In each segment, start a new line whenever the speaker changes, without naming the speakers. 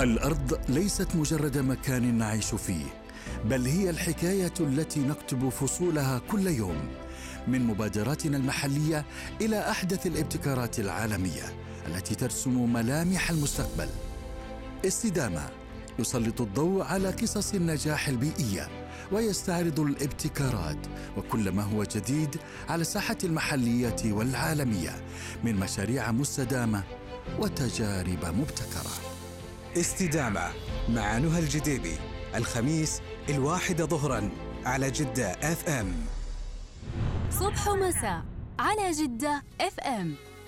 الأرض ليست مجرد مكان نعيش فيه، بل هي الحكاية التي نكتب فصولها كل يوم، من مبادراتنا المحلية إلى أحدث الابتكارات العالمية التي ترسم ملامح المستقبل. استدامة يسلط الضوء على قصص النجاح البيئية ويستعرض الابتكارات وكل ما هو جديد على الساحة المحلية والعالمية من مشاريع مستدامة وتجارب مبتكرة.
استدامة مع نهى الجديبي، الخميس 1 ظهرا على جدة FM.
صبح ومساء على جدة FM.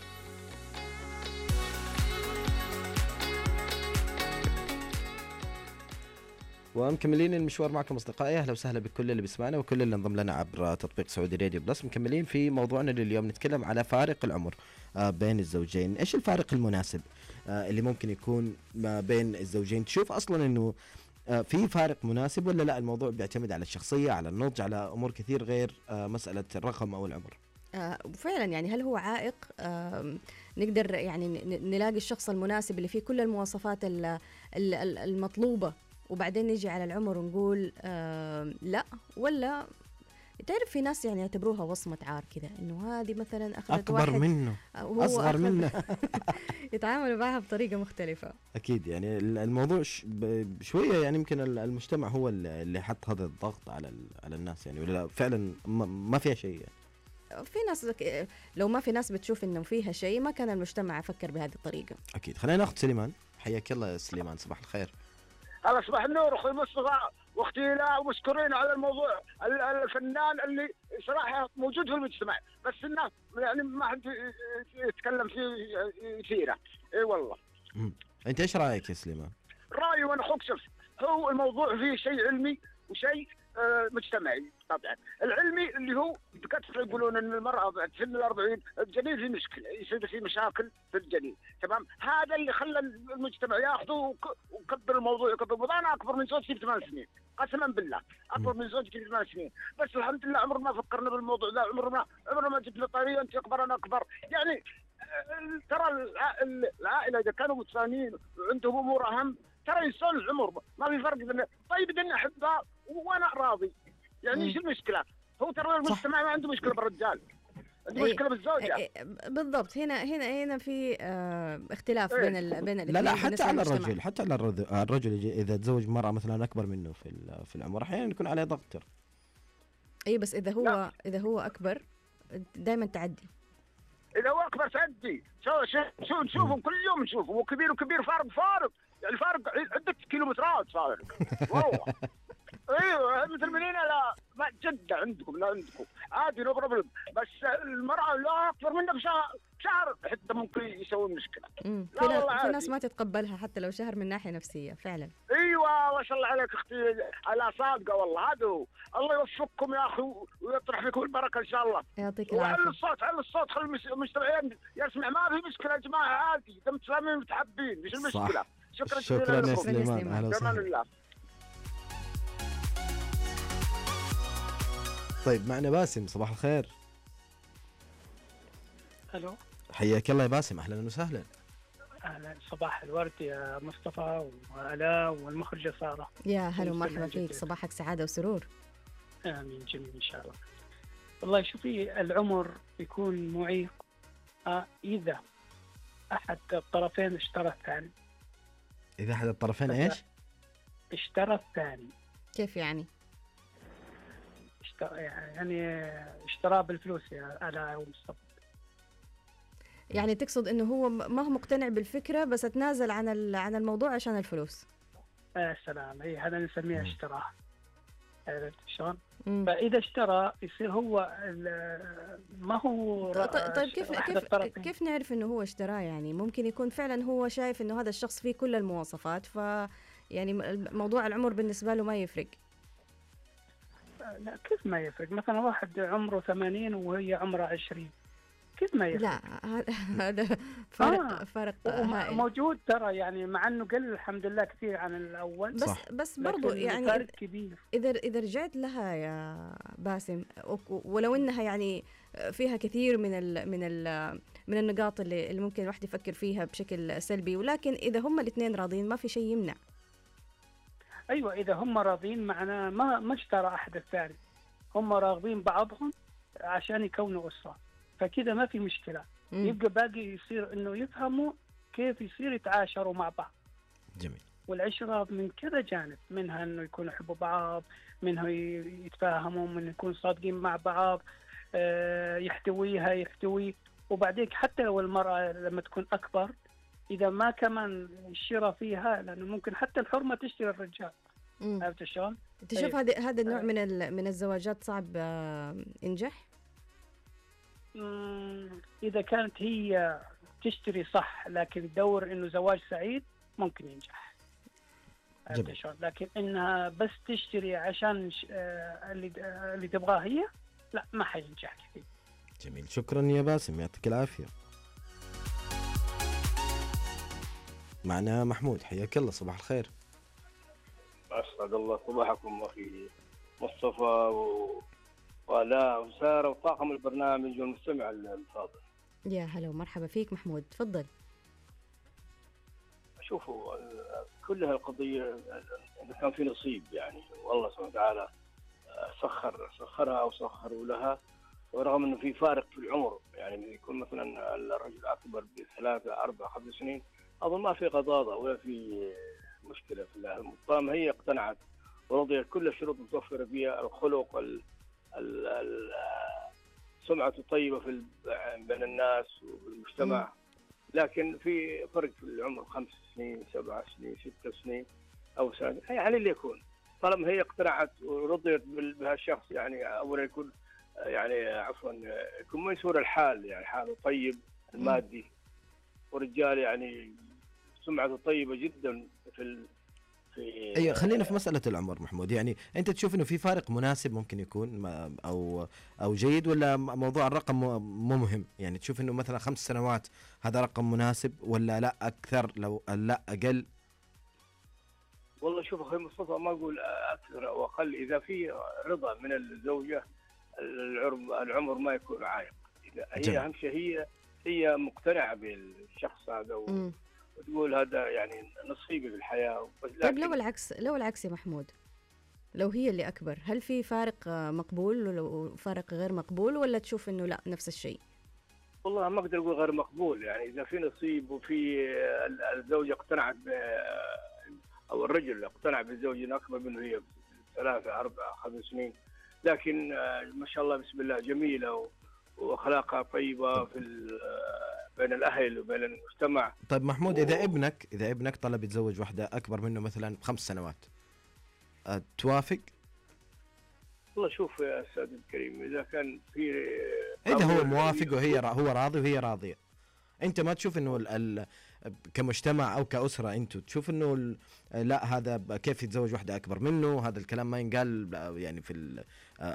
ومكملين المشوار معكم أصدقائي. أهلا وسهلا بكل اللي بيسمعنا وكل اللي انضم لنا عبر تطبيق سعودي راديو بلس. مكملين في موضوعنا لليوم، نتكلم على فارق العمر بين الزوجين. إيش الفارق المناسب اللي ممكن يكون ما بين الزوجين؟ تشوف أصلا إنه في فارق مناسب ولا لا؟ الموضوع بيعتمد على الشخصية، على النضج، على أمور كثير غير مسألة الرقم أو العمر.
فعلا يعني هل هو عائق؟ نقدر يعني نلاقي الشخص المناسب اللي فيه كل المواصفات المطلوبة وبعدين نيجي على العمر ونقول لا؟ ولا تعرف في ناس يعني يعتبروها وصمة عار كذا، انه هذه مثلا اخذت
اكبر
واحد
منه اصغر منه
يتعاملوا معها بطريقة مختلفة.
اكيد يعني الموضوع شوية يعني يمكن المجتمع هو اللي حط هذا الضغط على الناس يعني، ولا فعلا ما فيها شيء يعني.
في ناس لو ما في ناس بتشوف انه فيها شيء ما كان المجتمع يفكر بهذه الطريقة.
اكيد. خلينا ناخذ سليمان. حياك الله يا سليمان، صباح الخير.
هلا صباح النور اخوي مصطفى واختي لا، ومشكورين على الموضوع الفنان اللي صراحه موجود في المجتمع، بس الناس يعني ما حد يتكلم فيه كثيره. اي والله.
انت ايش رايك يا سليمان؟
رايي وانا اخوك، شوف هو الموضوع فيه شيء علمي وشيء مجتمعي. طبعا العلمي اللي هو بكثره يقولون ان المراه بعد سن ال40 الجنين في مشكله، يصير في مشاكل في الجنين، تمام؟ هذا اللي خلى المجتمع ياخذه وكبر الموضوع يكبر. انا اكبر من زوجتي ب8 سنين قسما بالله، اكبر من زوجتي ب8 سنين، بس الحمد لله عمرنا ما فكرنا بالموضوع ذا، عمرنا ما جبنا طريقه انت اكبر انا اكبر. يعني ترى العائله اذا كانوا متفاهمين وعندهم امور اهم ترى ينسون العمر، ما في فرق بين طيب اني احبها وانا راضي، يعني ايش المشكله؟ هو ترى المجتمع ما عنده مشكله بالرجال، عنده مشكله بالزوجه.
بالضبط. هنا في اختلاف بين الاثنين.
لا حتى على الرجل، حتى على الرجل اذا تزوج مرأة مثلا اكبر منه في العمر احيانا يكون عليه ضغط.
اي بس اذا هو اكبر دائما تعدي.
اذا هو اكبر تعدي. شو نشوفهم كل يوم نشوفهم، وكبير فارق يعني فارق عدة كيلومترات فارق والله. ايوه مثل من هنا لا ما جدة عندكم، لا عندكم عادي نو بروبلم، بس المرأة لا اكبر منها بشهر حتى ممكن يسوي مشكلة.
في ناس ما تتقبلها حتى لو شهر من ناحية نفسية فعلا.
ايوه ما شاء الله عليك اختي، على صادقة والله. هذا هو، الله يوفقكم يا اخي ويطرح فيكم البركة ان شاء الله.
يعطيك العافية.
على الصوت خلي المستمعين يسمع. ما في مشكلة يا جماعة، عادي اذا متفاهمين متحبين، ايش المشكلة؟
شكرا يا سليمان. اهلا وسهلا. طيب معنا باسم، صباح الخير.
الو،
حياك الله يا باسم، اهلا وسهلا.
اهلا، صباح الورد يا مصطفى وآلاء والمخرجة سارة.
يا هلا ومرحبا فيك، صباحك سعادة وسرور.
امين، جميل ان شاء الله. والله شوفي، العمر يكون معيق اذا احد الطرفين اشترى الثاني.
اذا احد الطرفين ايش؟
اشترى الثاني.
كيف يعني؟
يعني اشتراه بالفلوس يا آلاء ومصطفى.
يعني تقصد انه هو ما هو مقتنع بالفكرة بس تنازل عن الموضوع عشان الفلوس.
سلام، اي هذا نسميه اشتراه. عرفت شلون؟ فاذا اشترى يصير هو ما هو.
طيب كيف نعرف انه هو اشتراه؟ يعني ممكن يكون فعلا هو شايف انه هذا الشخص فيه كل المواصفات، يعني موضوع العمر بالنسبة له ما يفرق.
لا كيف ما يفرق؟ مثلا واحد عمره 80 وهي عمرها 20، كيف ما يفرق؟
لا هذا فرق هائل
موجود ترى، يعني مع انه قل الحمد لله كثير عن الاول،
بس برضو يعني
فرق كبير.
اذا رجعت لها يا باسم ولو انها يعني فيها كثير من من النقاط اللي ممكن الواحد يفكر فيها بشكل سلبي. ولكن إذا هم الاثنين راضين ما في شيء يمنع.
ايوه، اذا هم راضين معناه ما اشترى احد الثاني، هم راغبين بعضهم عشان يكونوا اسره، فكذا ما في مشكله. يبقى باقي يصير انه يفهموا كيف يصير يتعاشروا مع بعض.
جميل.
والعشره من كذا جانب، منها انه يكونوا يحبوا بعض، منها يتفاهموا، من يكون صادقين مع بعض، يحتويها يحتويه. وبعدين حتى لو المراه لما تكون اكبر، اذا ما كمان الشراء فيها، لانه ممكن حتى الحرمه تشتري الرجال. عرفت شلون؟
تشوف هذا النوع من الزواجات صعب ينجح؟
اذا كانت هي تشتري صح لكن تدور انه زواج سعيد ممكن ينجح. عرفت شلون؟ لكن انها بس تشتري عشان اللي تبغاه هي، لا ما حينجح كثير.
جميل، شكرا يا باسم، يعطيك العافيه. معنا محمود، حياك الله، صباح الخير.
أسعد الله صباحكم أخي مصطفى وآلاء وسارة وطاقم البرنامج والمستمع الفاضل.
يا هلا ومرحبا فيك محمود، تفضل.
شوفوا، كلها القضية إذا كان في نصيب، يعني والله سبحانه وتعالى سخرها أو سخروا لها، ورغم إنه في فارق في العمر، يعني يكون مثلا الرجل أكبر ب3 4 5 سنين، أظن ما في قضاضة ولا في مشكلة في الله. طالما هي اقتنعت ورضيت كل الشروط المتوفرة فيها، الخلق، السمعة الطيبة بين الناس والمجتمع. لكن في فرق في العمر، 5 سنين 7 سنين 6 سنين أو سنة، يعني اللي يكون طالما هي اقتنعت ورضيت بهالشخص، يعني أولا يكون يعني عفوا يكون ميسور الحال، يعني حاله طيب المادي، ورجال يعني سمعته طيبة جدا في
ايوه، خلينا في مسألة العمر محمود. يعني انت تشوف انه في فارق مناسب ممكن يكون او جيد، ولا موضوع الرقم مو مهم؟ يعني تشوف انه مثلا 5 سنوات هذا رقم مناسب، ولا لا اكثر، لو لا اقل؟
والله شوف اخي مصطفى، ما اقول اكثر او اقل، اذا في رضا من الزوجة العمر ما يكون عائق. هي اهم شيء هي مقتنعة بالشخص هذا وتقول هذا يعني نصيبي في الحياة.
طيب لو العكس يا محمود، لو هي اللي أكبر، هل في فارق مقبول ولا فارق غير مقبول، ولا تشوف إنه لا نفس الشيء؟
والله ما أقدر أقول غير مقبول، يعني إذا في نصيب وفي الزوجة اقتنعت أو الرجل اقتنع بالزوجة أكبر منه، هي 3 4 5 سنين، لكن ما شاء الله بسم الله جميلة واخلاقها طيبه بين الاهل وبين المجتمع.
طيب محمود، اذا ابنك طلب يتزوج واحده اكبر منه مثلا ب5 سنوات، توافق؟
والله شوف يا استاذ الكريم، اذا كان في
اذا هو موافق هو راضي وهي راضيه، انت ما تشوف انه كمجتمع او كاسره انتم تشوف انه لا هذا كيف يتزوج واحده اكبر منه؟ هذا الكلام ما ينقال يعني في